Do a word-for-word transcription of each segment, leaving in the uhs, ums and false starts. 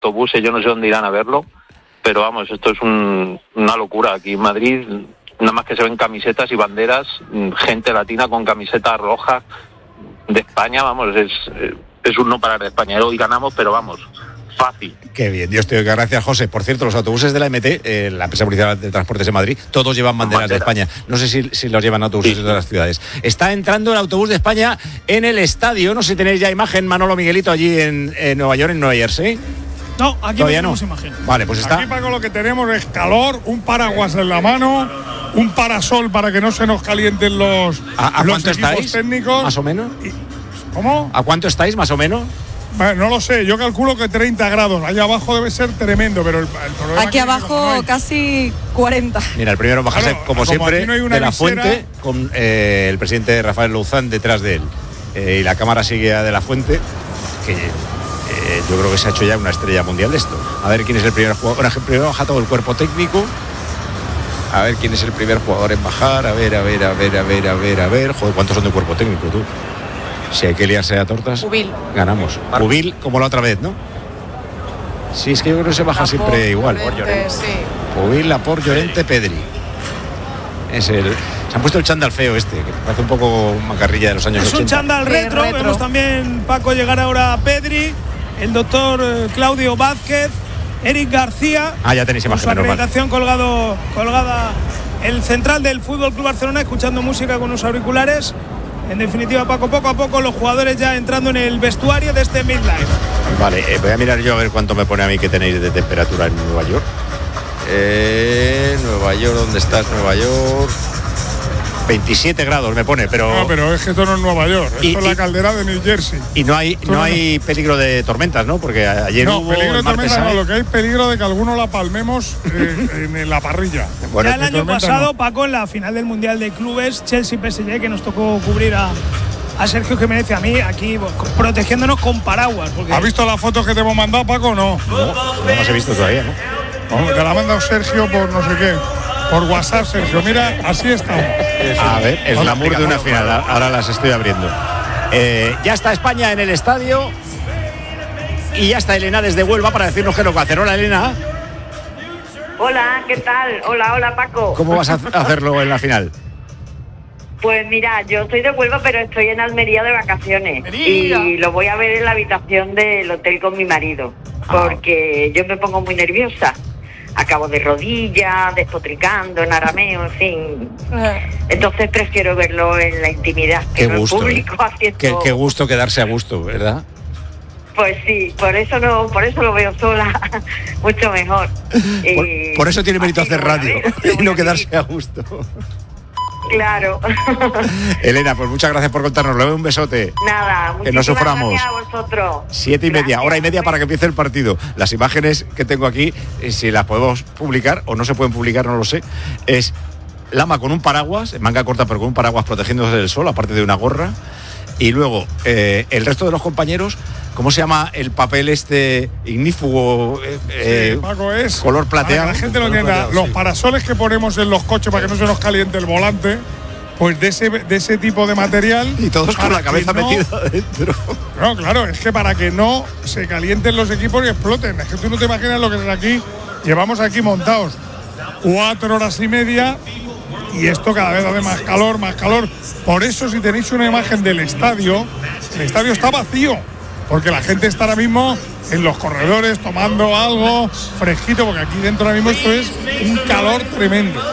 autobuses, yo no sé dónde irán a verlo, pero vamos, esto es un, una locura. Aquí en Madrid, nada más que se ven camisetas y banderas, gente latina con camisetas rojas de España, vamos, es, es un no parar de España. Hoy ganamos, pero vamos, fácil. Qué bien, Dios te oiga, gracias, José. Por cierto, los autobuses de la M T, eh, la empresa municipal de transportes de Madrid, todos llevan banderas Bandera. de España. No sé si, si los llevan autobuses sí. de las ciudades. Está entrando el autobús de España en el estadio. No sé si tenéis ya imagen, Manolo, Miguelito, allí en, en Nueva York, en Nueva Jersey. No, aquí todavía no no tenemos imagen. Vale, pues está. Aquí, Paco, lo que tenemos es calor, un paraguas en la mano, un parasol para que no se nos calienten los, ¿A, a los cuánto equipos estáis? técnicos. ¿Más o menos? Y, ¿Cómo? ¿A cuánto estáis, más o menos? Bueno, no lo sé, yo calculo que treinta grados. Allá abajo debe ser tremendo, pero el, el problema aquí es que abajo no casi cuarenta. Mira, el primero en bajarse, claro, como, como siempre, no de la visera, Fuente, con eh, el presidente Rafael Louzán detrás de él. Eh, y la cámara sigue a de la Fuente, que eh, yo creo que se ha hecho ya una estrella mundial de esto. A ver quién es el primer jugador. Bueno, primero baja todo el cuerpo técnico. A ver quién es el primer jugador en bajar. A ver, a ver, a ver, a ver, a ver, a ver. Joder, ¿cuántos son de cuerpo técnico, tú? Si hay que liarse a tortas, Ubil. ganamos. Ubil, como la otra vez, ¿no? Sí, es que yo creo que se baja Laporte, siempre igual. Llorente, sí. Ubil, Laporte, Llorente, Pedri. Es el, se han puesto el chándal feo este, que parece un poco macarrilla de los años es ochenta. Es un chándal retro. retro. Vemos también, Paco, llegar ahora a Pedri, el doctor eh, Claudio Vázquez, Eric García. Ah, ya tenéis imagen, con su acreditación colgado, colgada el central del Fútbol Club Barcelona, escuchando música con unos auriculares. En definitiva, Paco, poco a poco los jugadores ya entrando en el vestuario de este Midlife. Vale, eh, voy a mirar yo a ver cuánto me pone a mí que tenéis de temperatura en Nueva York. Eh, Nueva York, ¿dónde estás? Nueva York. veintisiete grados me pone, pero. No, pero es que esto no es Nueva York, esto y, es la caldera de New Jersey. Y no hay, no, no hay peligro de tormentas, ¿no? Porque ayer no, hubo. peligro de tormentas no, lo que hay peligro de que alguno la palmemos eh, en la parrilla. Bueno, ya el año pasado, no. Paco, en la final del Mundial de Clubes, Chelsea-P S G, que nos tocó cubrir a, a Sergio Jiménez y a mí, aquí protegiéndonos con paraguas. Porque... ¿Has visto las fotos que te hemos mandado, Paco, o no? No, no las he visto todavía, ¿no? Vamos, te la ha mandado Sergio por no sé qué. Por WhatsApp, Sergio, mira, así estamos. A ver, el glamour de una final, ahora las estoy abriendo. Eh, ya está España en el estadio y ya está Elena desde Huelva para decirnos qué es lo que hacer. Hola, Elena. Hola, ¿qué tal? Hola, hola, Paco. ¿Cómo vas a hacerlo en la final? Pues mira, yo soy de Huelva, pero estoy en Almería de vacaciones. Almería. Y lo voy a ver en la habitación del hotel con mi marido, porque yo me pongo muy nerviosa. Acabo de rodillas, despotricando en arameo, en fin. Entonces prefiero verlo en la intimidad, que no en público ¿eh? haciendo... Qué, qué gusto quedarse a gusto, ¿verdad? Pues sí, por eso no, por eso lo veo sola, mucho mejor. Por, y por eso tiene mérito hacer radio ver, y no quedarse a gusto. Claro. Elena, pues muchas gracias por contárnoslo. Un besote. Nada, que no suframos. Gracias a vosotros. Siete y Gracias. media, hora y media para que empiece el partido. Las imágenes que tengo aquí, si las podemos publicar o no se pueden publicar, no lo sé. Es Lama con un paraguas, manga corta pero con un paraguas protegiéndose del sol, aparte de una gorra. Y luego eh, el resto de los compañeros, ¿cómo se llama el papel este ignífugo? Eh, sí, Paco, es color plateado. La gente lo entienda. Los sí. parasoles que ponemos en los coches para que no se nos caliente el volante, pues de ese, de ese tipo de material. Y todos con la cabeza no, metida adentro. No, claro, es que para que no se calienten los equipos y exploten. Es que tú no te imaginas lo que es aquí. Llevamos aquí montados cuatro horas y media. Y esto cada vez hace más calor, más calor. Por eso, si tenéis una imagen del estadio, el estadio está vacío, porque la gente está ahora mismo en los corredores tomando algo fresquito, porque aquí dentro ahora mismo esto es un calor tremendo.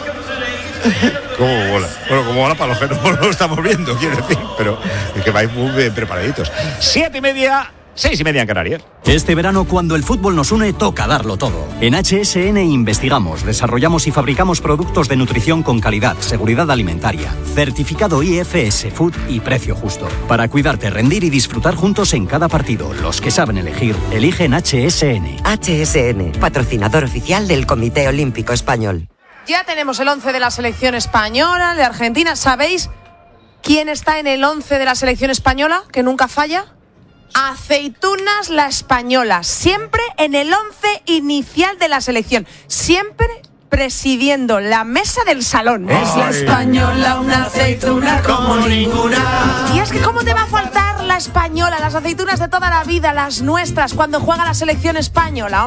¿Cómo mola? Bueno, como mola para los que no lo estamos viendo, quiero decir, pero es que vais muy bien preparaditos. Siete y media. Seis y media en Canarias. Este verano, cuando el fútbol nos une, toca darlo todo. En H S N investigamos, desarrollamos y fabricamos productos de nutrición con calidad, seguridad alimentaria, certificado I F S Food y precio justo. Para cuidarte, rendir y disfrutar juntos en cada partido. Los que saben elegir, eligen H S N. H S N, patrocinador oficial del Comité Olímpico Español. Ya tenemos el once de la selección española, de Argentina. ¿Sabéis quién está en el once de la selección española, que nunca falla? Aceitunas la Española, siempre en el once inicial de la selección, siempre presidiendo la mesa del salón. Es la Española, una aceituna como ninguna. Y es que cómo te va a faltar la española, las aceitunas de toda la vida, las nuestras, cuando juega la selección española.